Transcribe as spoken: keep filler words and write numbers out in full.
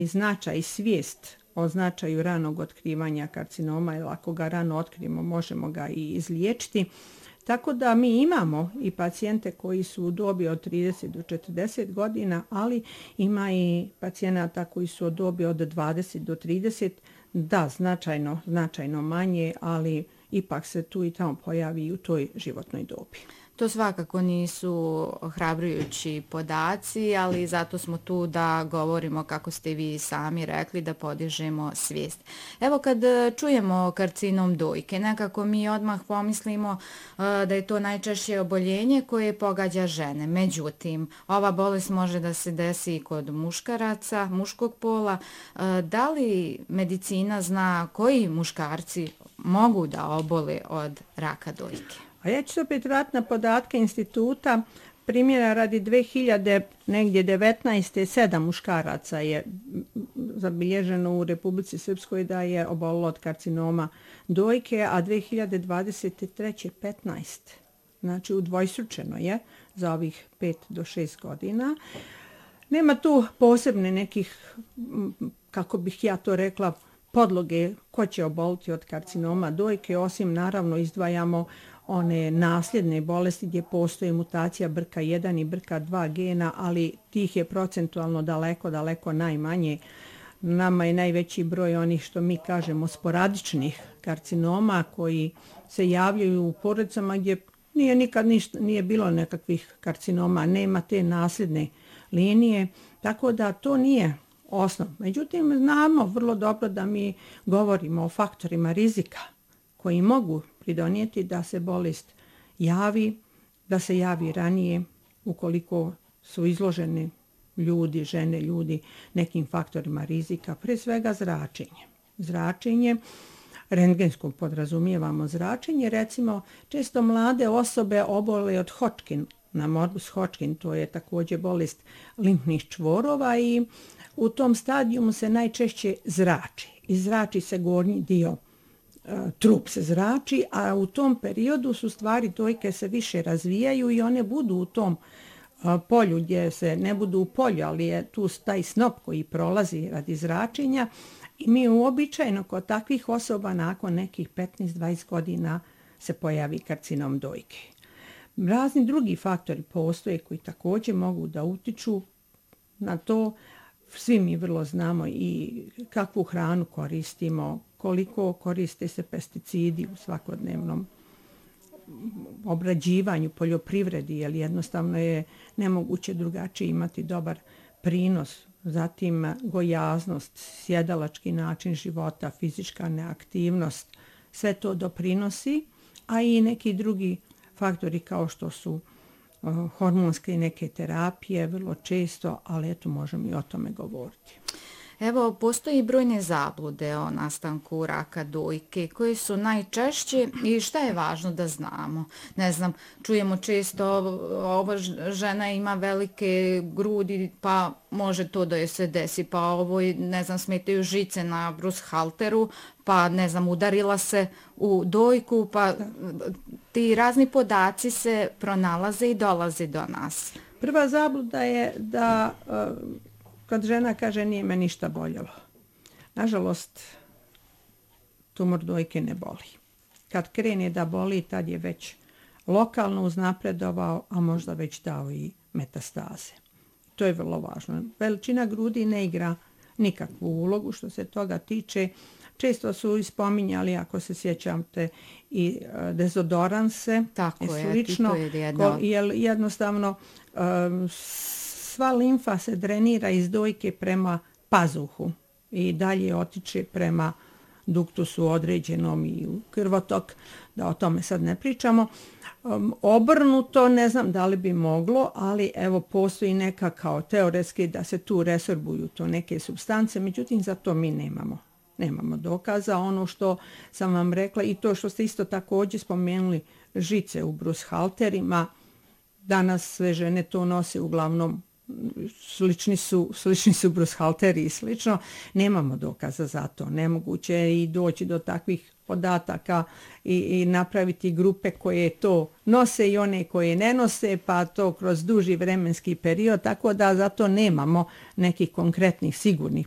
značaj i svijest o značaju ranog otkrivanja karcinoma, jer ako ga rano otkrijemo možemo ga i izliječiti. Tako da mi imamo i pacijente koji su u dobi od trideset do četrdeset godina, ali ima i pacijenata koji su u dobi od dvadeset do trideset, da značajno, značajno manje, ali ipak se tu i tamo pojavi i u toj životnoj dobi. To svakako nisu hrabrujući podaci, ali zato smo tu da govorimo, kako ste vi sami rekli, da podižemo svijest. Evo kad čujemo karcinom dojke, nekako mi odmah pomislimo da je to najčešće oboljenje koje pogađa žene. Međutim, ova bolest može da se desi i kod muškaraca, muškog pola. Da li medicina zna koji muškarci mogu da obole od raka dojke? A ja ću se opet vratiti na podatke instituta. Primjera radi dve hiljade devetnaeste. sedam muškaraca je zabilježeno u Republici Srpskoj da je obolilo od karcinoma dojke, a dve hiljade dvadeset treće. petnaest. Znači udvostručeno je za ovih pet do šest godina. Nema tu posebne nekih, kako bih ja to rekla, podloge ko će oboliti od karcinoma dojke, osim naravno izdvajamo one nasljedne bolesti gdje postoji mutacija B R C A jedan i B R C A dva gena, ali tih je procentualno daleko, daleko najmanje. Nama je najveći broj onih što mi kažemo sporadičnih karcinoma koji se javljaju u porodicama gdje nije nikad ništa, nije bilo nekakvih karcinoma, nema te nasljedne linije, tako da to nije osnov. Međutim, znamo vrlo dobro da mi govorimo o faktorima rizika koji mogu pridonijeti da se bolest javi, da se javi ranije ukoliko su izloženi ljudi, žene, ljudi nekim faktorima rizika, pre svega zračenje. Zračenje, rentgensko podrazumijevamo zračenje, recimo često mlade osobe obole od Hodgkin, na morbus Hodgkin, to je također bolest limfnih čvorova i u tom stadijumu se najčešće zrači. I zrači se gornji dio, trup se zrači, a u tom periodu su stvari dojke se više razvijaju i one budu u tom polju gdje se ne budu u polju, ali je tu taj snop koji prolazi radi zračenja i mi uobičajeno kod takvih osoba nakon nekih petnaest do dvadeset godina se pojavi karcinom dojke. Razni drugi faktori postoje koji također mogu da utiču na to. Svi mi vrlo znamo i kakvu hranu koristimo, koliko koriste se pesticidi u svakodnevnom obrađivanju, poljoprivredi, jer jednostavno je nemoguće drugačije imati dobar prinos. Zatim gojaznost, sjedalački način života, fizička neaktivnost, sve to doprinosi, a i neki drugi faktori kao što su hormonske i neke terapije, vrlo često, ali eto možemo i o tome govoriti. Evo, postoji brojne zablude o nastanku raka dojke koje su najčešće i šta je važno da znamo. Ne znam, čujemo često ova žena ima velike grudi pa može to da je se desi, pa ovo ne znam smetaju žice na brushalteru, pa ne znam udarila se u dojku, pa ti razni podaci se pronalaze i dolaze do nas. Prva zabluda je da kad žena kaže nije me ništa boljelo. Nažalost, tumor dojke ne boli. Kad krene da boli, tad je već lokalno uznapredovao, a možda već dao i metastaze. To je vrlo važno. Veličina grudi ne igra nikakvu ulogu što se toga tiče. Često su ispominjali, ako se sjećate, i dezodoranse. Tako i je, slično, to je jedno. Jer jednostavno um, sva limfa se drenira iz dojke prema pazuhu i dalje otiče prema duktusu određenom i u krvotok, da o tome sad ne pričamo. Um, obrnuto, ne znam da li bi moglo, ali evo postoji neka kao teoretski da se tu resorbuju to neke supstance, međutim za to mi nemamo. Nemamo dokaza. Ono što sam vam rekla i to što ste isto također spomenuli, žice u brushalterima, danas sve žene to nose uglavnom slični su, slični su brushalteri i slično. Nemamo dokaza za to. Nemoguće je i doći do takvih podataka i, i napraviti grupe koje to nose i one koje ne nose, pa to kroz duži vremenski period, tako da zato nemamo nekih konkretnih sigurnih